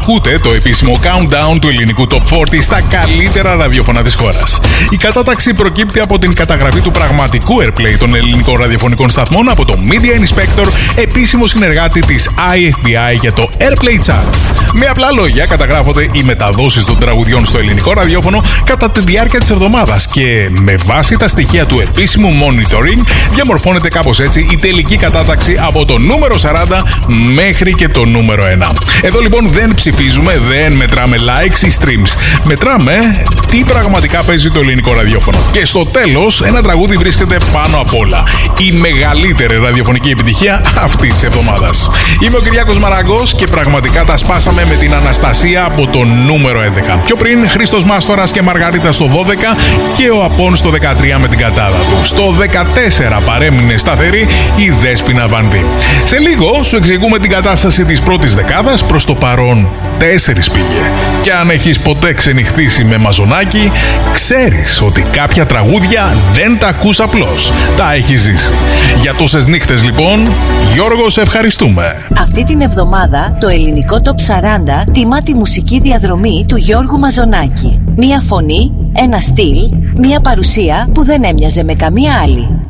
Ακούτε το επίσημο countdown του ελληνικού Top 40 στα καλύτερα ραδιόφωνα της χώρας. Η κατάταξη προκύπτει από την καταγραφή του πραγματικού airplay των ελληνικών ραδιοφωνικών σταθμών από το Media Inspector, επίσημο συνεργάτη της IFPI για το Airplay Chart. Με απλά λόγια, καταγράφονται οι μεταδόσεις των τραγουδιών στο ελληνικό ραδιόφωνο κατά τη διάρκεια της εβδομάδας και με βάση τα στοιχεία του επίσημου monitoring διαμορφώνεται κάπως έτσι η τελική κατάταξη από το νούμερο 40 μέχρι και το νούμερο 1. Εδώ λοιπόν δεν ψηφίζουμε, δεν μετράμε likes ή streams. Μετράμε τι πραγματικά παίζει το ελληνικό ραδιόφωνο. Και στο τέλος, ένα τραγούδι βρίσκεται πάνω απ' όλα. Η μεγαλύτερη ραδιοφωνική επιτυχία αυτής της εβδομάδας. Είμαι ο Κυριάκος Μαραγκός και πραγματικά τα σπάσαμε με την Αναστασία από το νούμερο 11. Πιο πριν, Χρήστος Μάστορας και Μαργαρίτα στο 12 και ο Απών στο 13 με την κατάδα του. Στο 14 παρέμεινε σταθερή η Δέσποινα Βανδύ. Σε λίγο σου εξηγούμε την κατάσταση της πρώτης δεκάδας. Προς το παρόν 4 πήγε. Και αν έχεις ποτέ ξενυχτήσει με μαζονάκι, ξέρεις ότι κάποια τραγούδια δεν τα ακούς απλώς. Τα έχεις ζήσει. Για τόσες νύχτες λοιπόν, Γιώργο, σε ευχαριστούμε. Αυτή την εβδομάδα το ελληνικό Top 40 τιμά τη μουσική διαδρομή του Γιώργου Μαζονάκη. Μία φωνή, ένα στυλ, μία παρουσία που δεν έμοιαζε με καμία άλλη.